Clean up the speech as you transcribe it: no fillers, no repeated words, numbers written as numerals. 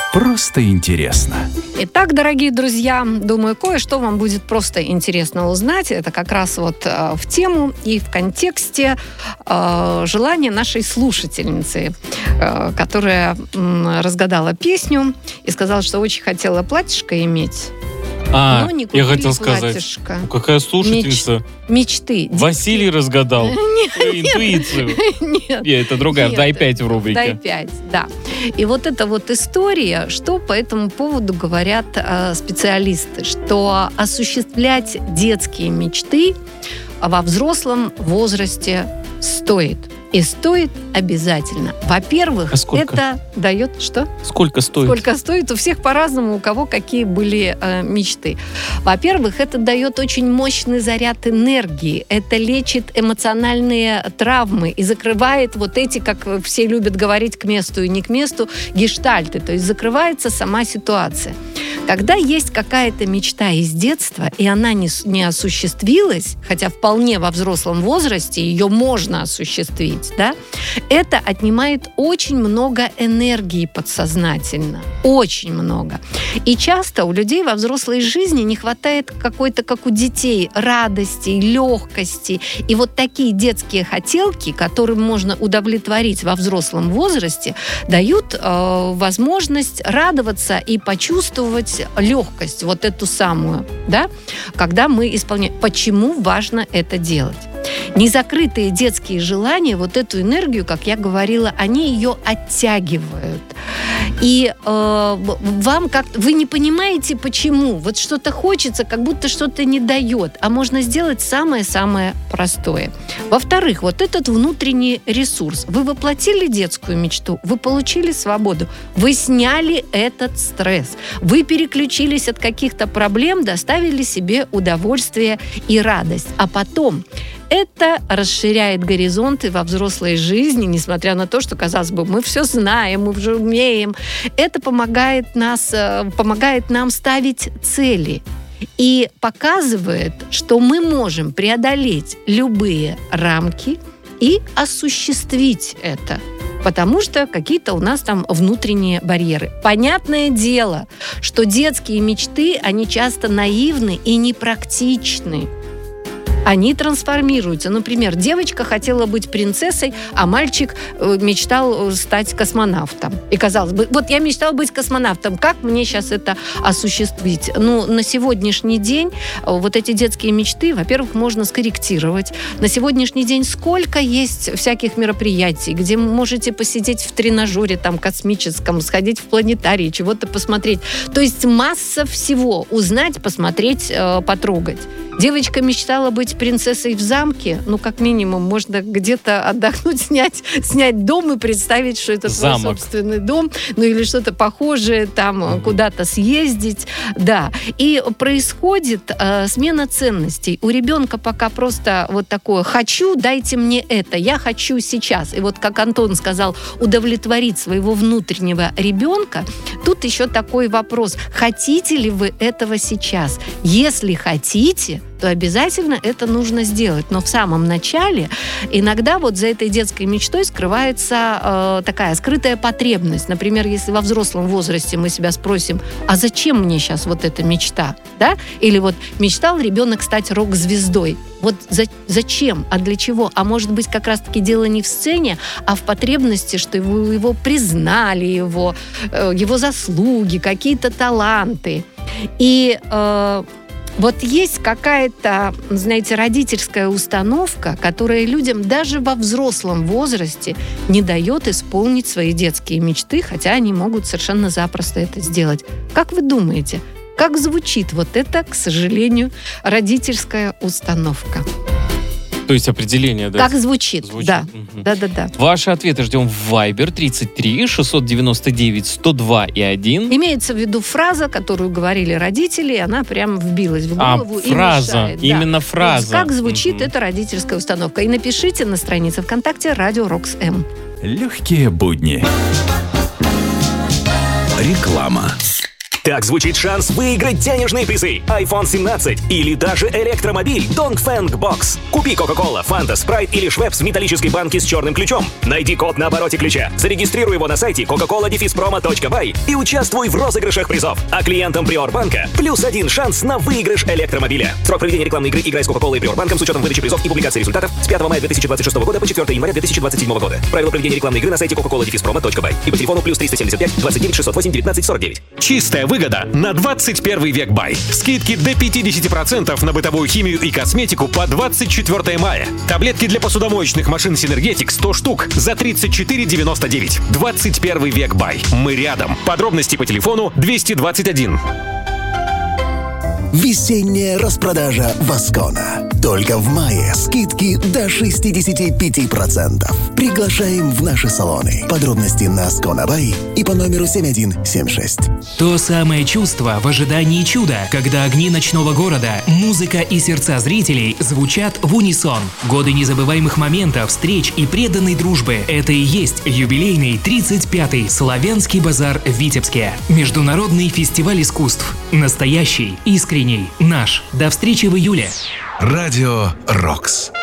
Просто интересно. Итак, дорогие друзья, думаю, кое-что вам будет просто интересно узнать. Это как раз вот в тему и в контексте желания нашей слушательницы, которая разгадала песню и сказала, что очень хотела платьишко иметь. Но не купили я хотел сказать, платьишко. какая слушательница. Мечты. Василий разгадал интуицию. Нет. Это другая, в «Дай 5» в рубрике. «Дай 5», да. И вот эта вот история, что по этому поводу говорят специалисты, что осуществлять детские мечты во взрослом возрасте стоит. И стоит обязательно. Во-первых, это дает... Что? Сколько стоит? Сколько стоит? У всех по-разному, у кого какие были мечты. Во-первых, это дает очень мощный заряд энергии. Это лечит эмоциональные травмы и закрывает вот эти, как все любят говорить, к месту и не к месту, гештальты. То есть закрывается сама ситуация. Когда есть какая-то мечта из детства, и она не осуществилась, хотя вполне во взрослом возрасте ее можно осуществить, да, это отнимает очень много энергии подсознательно. Очень много. И часто у людей во взрослой жизни не хватает какой-то, как у детей, радости, легкости. И вот такие детские хотелки, которым можно удовлетворить во взрослом возрасте, дают возможность радоваться и почувствовать легкость, вот эту самую, да, когда мы исполняем. Почему важно это делать? Незакрытые детские желания, вот эту энергию, как я говорила, они ее оттягивают. И вы не понимаете, почему. Вот что-то хочется, как будто что-то не дает. А можно сделать самое-самое простое. Во-вторых, вот этот внутренний ресурс. Вы воплотили детскую мечту, вы получили свободу, вы сняли этот стресс, вы переключились от каких-то проблем, доставили себе удовольствие и радость. А потом это расширяет горизонты во взрослой жизни, несмотря на то, что, казалось бы, мы все знаем, мы уже умеем. Это помогает нам ставить цели и показывает, что мы можем преодолеть любые рамки и осуществить это. Потому что какие-то у нас там внутренние барьеры. Понятное дело, что детские мечты, они часто наивны и непрактичны. Они трансформируются. Например, девочка хотела быть принцессой, а мальчик мечтал стать космонавтом. И казалось бы, вот я мечтал быть космонавтом, как мне сейчас это осуществить? Ну, на сегодняшний день вот эти детские мечты, во-первых, можно скорректировать. На сегодняшний день сколько есть всяких мероприятий, где вы можете посидеть в тренажере там космическом, сходить в планетарий, чего-то посмотреть. То есть масса всего. Узнать, посмотреть, потрогать. Девочка мечтала быть принцессой в замке. Ну, как минимум, можно где-то отдохнуть, снять дом и представить, что это твой собственный дом. Ну, или что-то похожее, там, куда-то съездить. Да. И происходит смена ценностей. У ребенка пока просто вот такое «хочу, дайте мне это, я хочу сейчас». И вот, как Антон сказал, удовлетворить своего внутреннего ребенка. Тут еще такой вопрос. Хотите ли вы этого сейчас? Если хотите, то обязательно это нужно сделать. Но в самом начале иногда вот за этой детской мечтой скрывается такая скрытая потребность. Например, если во взрослом возрасте мы себя спросим, а зачем мне сейчас вот эта мечта? Да? Или вот мечтал ребенок стать рок-звездой. Вот зачем? А для чего? А может быть, как раз-таки дело не в сцене, а в потребности, что его признали, его заслуги, какие-то таланты. И вот есть какая-то, знаете, родительская установка, которая людям даже во взрослом возрасте не дает исполнить свои детские мечты, хотя они могут совершенно запросто это сделать. Как вы думаете, как звучит вот эта, к сожалению, родительская установка? То есть определение, да? Как звучит. Да. Угу. Да. Ваши ответы ждем в Viber 33 699 102 и 1. Имеется в виду фраза, которую говорили родители, и она прям вбилась в голову и фраза, мешает. именно фраза. Вот как звучит эта родительская установка. И напишите на странице ВКонтакте «Радио Рокс-М». Легкие будни. Реклама. Так звучит шанс выиграть денежные призы: iPhone 17 или даже электромобиль Dongfeng Box. Купи Coca-Cola, Fanta, Sprite или Schweppes в металлической банке с черным ключом. Найди код на обороте ключа, зарегистрируй его на сайте coca-cola-promo.by и участвуй в розыгрышах призов. А клиентам Приорбанка +1 шанс на выигрыш электромобиля. Срок проведения рекламной игры «Играй с Coca-Cola» и Приорбанком с учетом выдачи призов и публикации результатов с 5 мая 2026 года по 4 января 2027 года. Правила проведения рекламной игры на сайте coca-cola-promo.by и по телефону +375 29 608 19 49. Чистая выгода на 21 век бай. Скидки до 50% на бытовую химию и косметику по 24 мая. Таблетки для посудомоечных машин Synergetic 100 штук за 34,99. 21 век бай. Мы рядом. Подробности по телефону 221. Весенняя распродажа Васкона. Только в мае скидки до 65%. Приглашаем в наши салоны. Подробности на Skona.by и по номеру 7176. То самое чувство в ожидании чуда, когда огни ночного города, музыка и сердца зрителей звучат в унисон. Годы незабываемых моментов, встреч и преданной дружбы. Это и есть юбилейный 35-й Славянский базар в Витебске. Международный фестиваль искусств. Настоящий, искренний, наш. До встречи в июле. Радио Рокс.